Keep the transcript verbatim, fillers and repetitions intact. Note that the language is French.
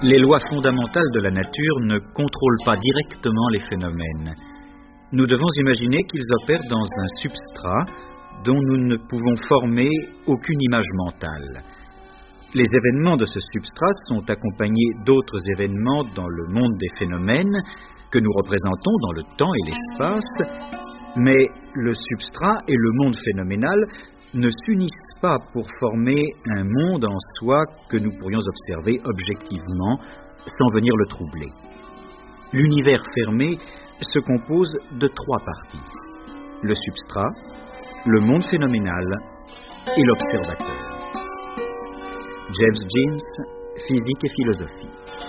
Les lois fondamentales de la nature ne contrôlent pas directement les phénomènes. Nous devons imaginer qu'ils opèrent dans un substrat dont nous ne pouvons former aucune image mentale. Les événements de ce substrat sont accompagnés d'autres événements dans le monde des phénomènes que nous représentons dans le temps et l'espace, mais le substrat et le monde phénoménal ne s'unissent pas pour former un monde en soi que nous pourrions observer objectivement sans venir le troubler. L'univers fermé se compose de trois parties: le substrat, le monde phénoménal et l'observateur. James Jeans, Physique et philosophie.